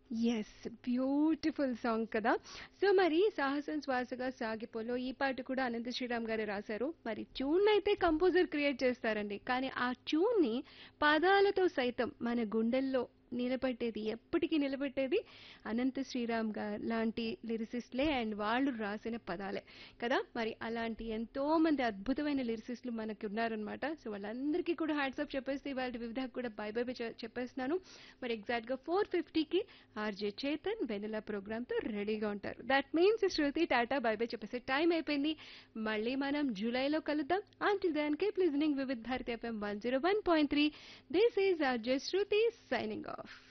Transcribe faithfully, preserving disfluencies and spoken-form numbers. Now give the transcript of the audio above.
Yes. Beautiful song కదా! So, మరి 'సాహసం శ్వాసగా సాగిపో'లో ఈ పాట కూడా అనంత శ్రీరామ్ గారే రాశారు. మరి ట్యూన్నయితే కంపోజర్ క్రియేట్ చేస్తారండి. కానీ ఆ ట్యూన్‌ని పదాలతో సైతం మన గుండెల్లో నిలబెట్టేది, ఎప్పటికీ నిలబెట్టేది అనంత శ్రీరామ్ గారు లాంటి లిరిసిస్ట్‌లే అండ్ వాళ్ళు రాసిన పదాలే కదా! మరి అలాంటి ఎంతో మంది అద్భుతమైన లిరిసిస్ట్‌లు మనకున్నారనమాట. సో, వాళ్ళందరికీ కూడా హ్యాట్స్ ఆఫ్ చెప్పేస్తూ ఇవాల్టి వివిధకి కూడా బై బై బై చె చెప్పేస్తున్నాను. మరి ఎగ్జాక్ట్‌గా 4:50కి ఆర్‌జే చేతన్ వెన్నెల ప్రోగ్రామ్‌తో రెడీగా ఉంటారు. That means Shruti tata bye by చెప్పేసే time అయిపోయింది. మళ్ళీ మనం జూలైలో కలుద్దాం. Until then keep listening Vividh Bharati FM one zero one point three. This is RJ Shruti signing off.